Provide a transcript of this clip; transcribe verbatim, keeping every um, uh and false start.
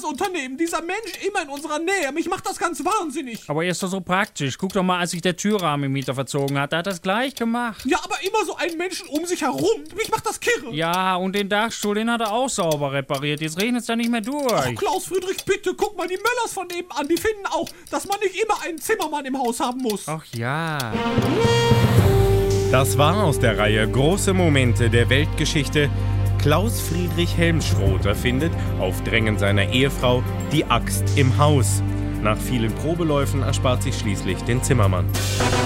Unternehmen. Dieser Mensch immer in unserer Nähe. Mich macht das ganz wahnsinnig. Aber er ist doch so praktisch. Guck doch mal, als sich der Türrahmen im Mieter verzogen hat, da hat er das gleich gemacht. Ja, aber immer so einen Menschen um sich herum. Mich macht das kirre. Ja, und den Dachstuhl, den hat er auch sauber repariert. Jetzt regnet es da nicht mehr durch. Ach, Klaus Friedrich, bitte, guck mal die Möllers von nebenan. Die finden auch, dass man nicht immer einen Zimmermann im Haus haben muss. Ach ja. Das war aus der Reihe Große Momente der Weltgeschichte. Klaus Friedrich Helmschroter findet, auf Drängen seiner Ehefrau, die Axt im Haus. Nach vielen Probeläufen erspart sich schließlich den Zimmermann.